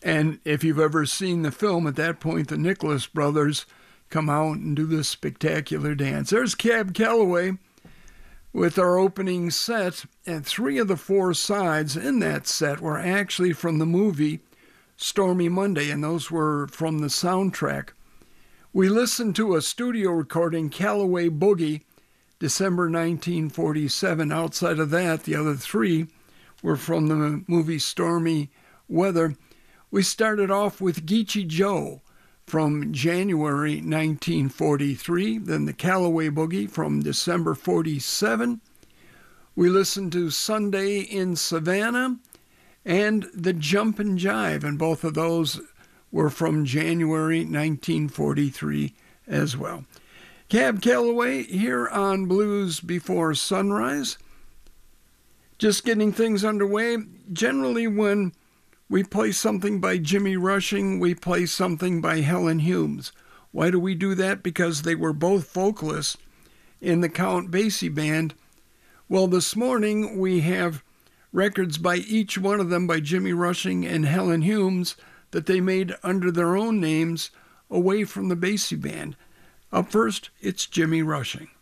And if you've ever seen the film, at that point, the Nicholas brothers come out and do this spectacular dance. There's Cab Calloway with our opening set, and 3 of the 4 sides in that set were actually from the movie Stormy Monday, and those were from the soundtrack. We listened to a studio recording, Calloway Boogie, December 1947. Outside of that, the other 3 were from the movie Stormy Weather. We started off with Geechee Joe from January 1943, then the Calloway Boogie from December 47. We listened to Sunday in Savannah and the Jumpin' Jive, and both of those were from January 1943 as well. Cab Calloway here on Blues Before Sunrise. Just getting things underway. Generally, when we play something by Jimmy Rushing, we play something by Helen Humes. Why do we do that? Because they were both vocalists in the Count Basie Band. Well, this morning we have records by each one of them, by Jimmy Rushing and Helen Humes, that they made under their own names away from the Basie Band. Up first, it's Jimmy Rushing.